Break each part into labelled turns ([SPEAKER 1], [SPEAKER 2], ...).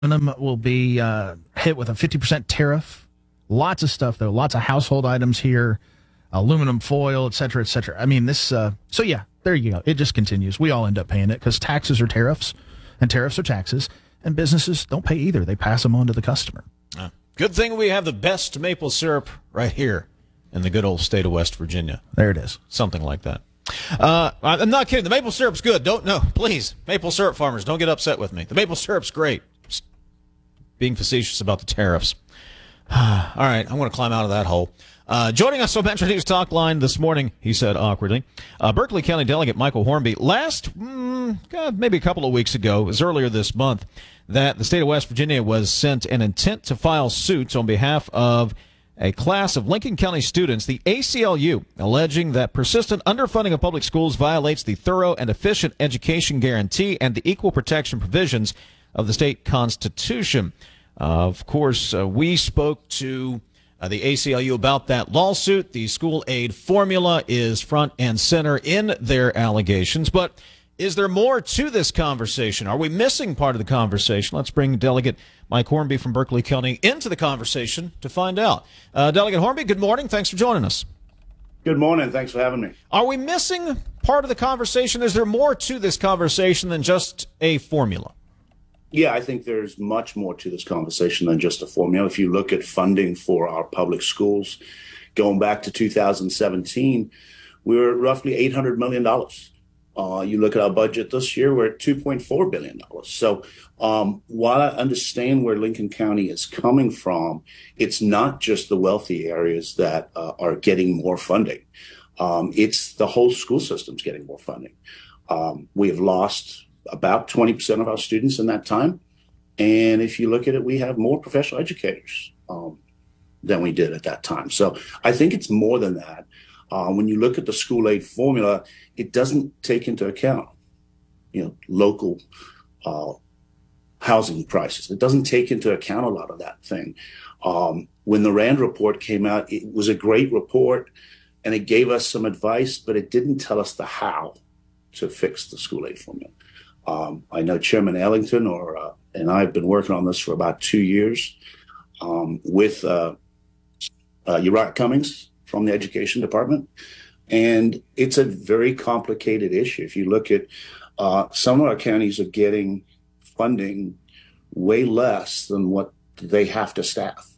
[SPEAKER 1] Aluminum will be hit with a 50% tariff. Lots of stuff, though. Lots of household items here. Aluminum foil, et cetera, et cetera. I mean, this, so yeah, there you go. It just continues. We all end up paying it because taxes are tariffs and tariffs are taxes, and businesses don't pay either. They pass them on to the customer.
[SPEAKER 2] Good thing we have the best maple syrup right here in the good old state of West Virginia.
[SPEAKER 1] There it is.
[SPEAKER 2] Something like that. I'm not kidding. The maple syrup's good. Please, maple syrup farmers, don't get upset with me. The maple syrup's great. Just being facetious about the tariffs. All right, I'm going to climb out of that hole. Joining us on Metro News Talk Line this morning, he said awkwardly, Berkeley County Delegate Michael Hornby. Maybe a couple of weeks ago, it was earlier this month, that the state of West Virginia was sent an intent to file suits on behalf of a class of Lincoln County students, the ACLU, alleging that persistent underfunding of public schools violates the thorough and efficient education guarantee and the equal protection provisions of the state constitution. Of course, we spoke to the ACLU about that lawsuit. The school aid formula is front and center in their allegations. But is there more to this conversation? Are we missing part of the conversation? Let's bring Delegate Mike Hornby from Berkeley County into the conversation to find out. Delegate Hornby, good morning. Thanks for joining us.
[SPEAKER 3] Good morning. Thanks for having me.
[SPEAKER 2] Are we missing part of the conversation? Is there more to this conversation than just a formula?
[SPEAKER 3] Yeah, I think there's much more to this conversation than just a formula. If you look at funding for our public schools, going back to 2017, we were at roughly $800 million. You look at our budget this year, we're at $2.4 billion. So while I understand where Lincoln County is coming from, it's not just the wealthy areas that are getting more funding. It's the whole school system's getting more funding. We have lost about 20% of our students in that time. And if you look at it, we have more professional educators than we did at that time. So I think it's more than that. When you look at the school aid formula, it doesn't take into account, local housing prices. It doesn't take into account a lot of that thing. When the RAND report came out, it was a great report and it gave us some advice, but it didn't tell us the how to fix the school aid formula. I know Chairman Ellington and I have been working on this for about 2 years with Uriah Cummings from the Education Department. And it's a very complicated issue. If you look at some of our counties are getting funding way less than what they have to staff.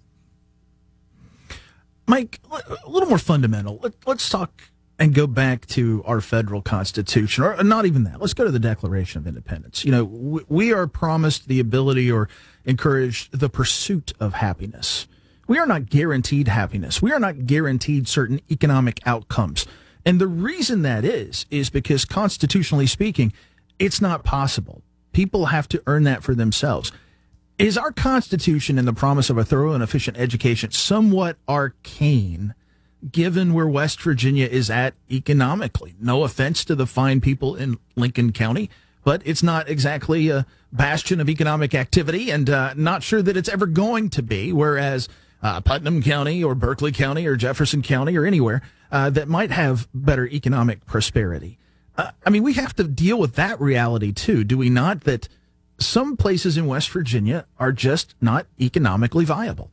[SPEAKER 1] Mike, a little more fundamental. Let's talk and go back to our federal constitution, or not even that. Let's go to the Declaration of Independence. We are promised the ability or encouraged the pursuit of happiness. We are not guaranteed happiness. We are not guaranteed certain economic outcomes. And the reason that is because constitutionally speaking, it's not possible. People have to earn that for themselves. Is our Constitution and the promise of a thorough and efficient education somewhat arcane given where West Virginia is at economically? No offense to the fine people in Lincoln County, but it's not exactly a bastion of economic activity, and not sure that it's ever going to be, whereas Putnam County or Berkeley County or Jefferson County or anywhere that might have better economic prosperity. We have to deal with that reality too, do we not? That some places in West Virginia are just not economically viable.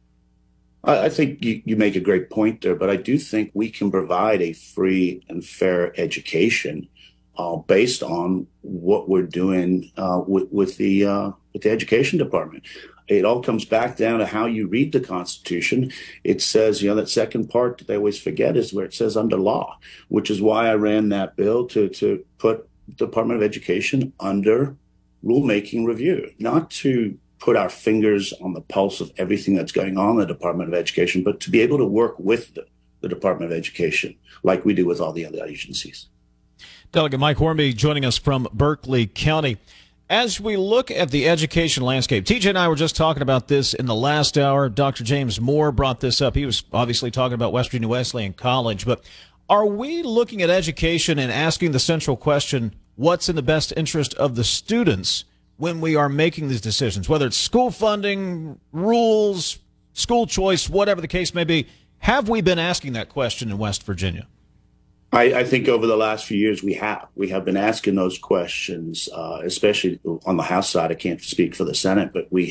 [SPEAKER 3] I think you make a great point there, but I do think we can provide a free and fair education based on what we're doing with the Education Department. It all comes back down to how you read the Constitution. It says, that second part that they always forget is where it says under law, which is why I ran that bill to put Department of Education under rulemaking review, not to put our fingers on the pulse of everything that's going on in the Department of Education, but to be able to work with the Department of Education like we do with all the other agencies.
[SPEAKER 2] Delegate Mike Hornby joining us from Berkeley County. As we look at the education landscape, TJ and I were just talking about this in the last hour. Dr. James Moore brought this up. He was obviously talking about West Virginia Wesleyan College, but are we looking at education and asking the central question, what's in the best interest of the students when we are making these decisions, whether it's school funding, rules, school choice, whatever the case may be? Have we been asking that question in West Virginia?
[SPEAKER 3] I think over the last few years we have been asking those questions, especially on the House side. I can't speak for the Senate, but we